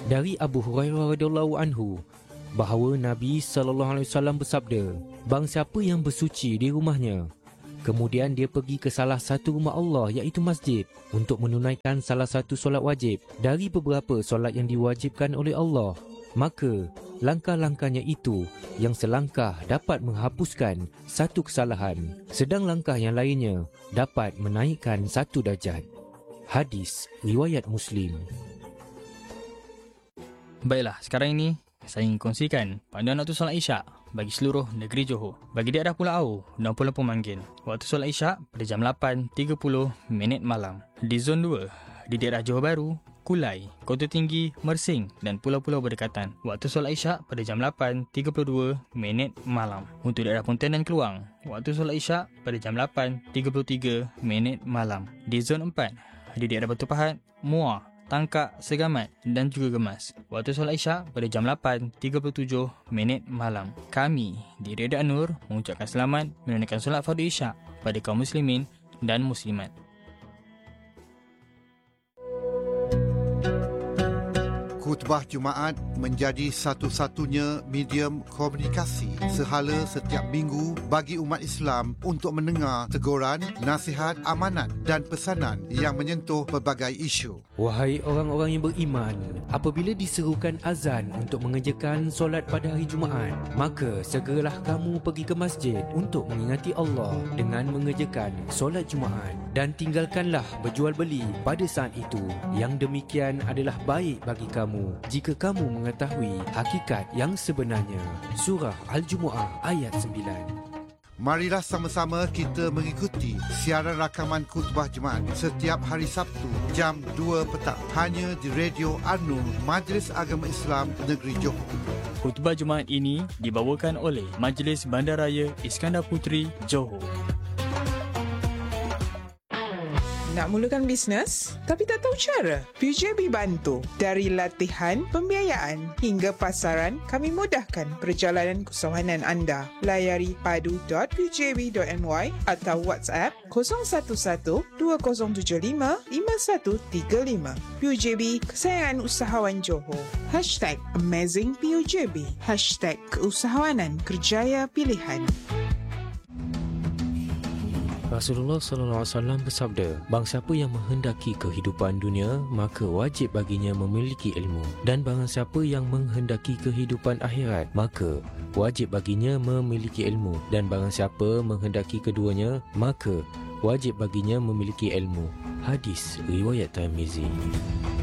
Dari Abu Hurairah radhiyallahu anhu bahawa Nabi SAW bersabda, "Barang siapa yang bersuci di rumahnya, kemudian dia pergi ke salah satu rumah Allah iaitu masjid untuk menunaikan salah satu solat wajib dari beberapa solat yang diwajibkan oleh Allah, maka langkah-langkahnya itu yang selangkah dapat menghapuskan satu kesalahan, sedang langkah yang lainnya dapat menaikkan satu darjat." Hadis riwayat Muslim. Baiklah, sekarang ini saya ingin kongsikan panduan waktu solat Isyak bagi seluruh negeri Johor. Bagi daerah Pulau Au dan Pulau Pemanggil, waktu solat Isyak pada jam 8.30 malam. Di Zon 2, di daerah Johor Bahru, Kulai, Kota Tinggi, Mersing dan pulau-pulau berdekatan, waktu solat Isyak pada jam 8.32 malam. Untuk daerah Pontianan dan Keluang, waktu solat Isyak pada jam 8.33 malam. Di Zon 4, di daerah Batu Pahat, Muar, Tangkak, Segamat dan juga Gemas, waktu solat Isyak pada jam 8.37 malam. Kami di Radio An-Nur mengucapkan selamat menunaikan solat fardu Isyak pada kaum muslimin dan muslimat. Khutbah Jumaat menjadi satu-satunya medium komunikasi sehala setiap minggu bagi umat Islam untuk mendengar teguran, nasihat, amanat dan pesanan yang menyentuh pelbagai isu. Wahai orang-orang yang beriman, apabila diserukan azan untuk mengerjakan solat pada hari Jumaat, maka segeralah kamu pergi ke masjid untuk mengingati Allah dengan mengerjakan solat Jumaat, dan tinggalkanlah berjual beli pada saat itu. Yang demikian adalah baik bagi kamu jika kamu mengetahui hakikat yang sebenarnya. Surah Al-Jumu'ah ayat 9. Marilah sama-sama kita mengikuti siaran rakaman khutbah Jumaat setiap hari Sabtu jam 2 petang hanya di Radio An-Nur, Majlis Agama Islam Negeri Johor. Khutbah Jumaat ini dibawakan oleh Majlis Bandaraya Iskandar Puteri, Johor. Nak mulakan bisnes tapi tak tahu cara? PUJB bantu. Dari latihan, pembiayaan hingga pasaran, kami mudahkan perjalanan keusahawanan anda. Layari padu.pujb.my atau WhatsApp 011-2075-5135. PUJB, kesayangan usahawan Johor. #AmazingPUJB. #Keusahawanan Kerjaya Pilihan. Rasulullah SAW bersabda, barang siapa yang menghendaki kehidupan dunia, maka wajib baginya memiliki ilmu. Dan barang siapa yang menghendaki kehidupan akhirat, maka wajib baginya memiliki ilmu. Dan barang siapa menghendaki keduanya, maka wajib baginya memiliki ilmu. Hadis riwayat Tirmizi.